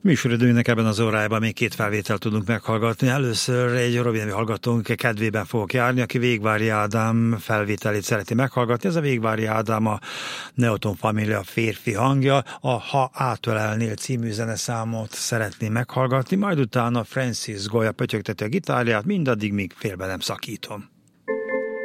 Műsoridőnek ebben az órájában még két felvételt tudunk meghallgatni. Először egy Robi hallgatónk kedvében fogok járni, aki Végvári Ádám felvételét szereti meghallgatni. Ez a Végvári Ádám a Neoton Família férfi hangja. A Ha átölelnél című zeneszámot szeretné meghallgatni, majd utána Francis Goya pötyögteti a gitárját, mindaddig, míg félbe nem szakítom.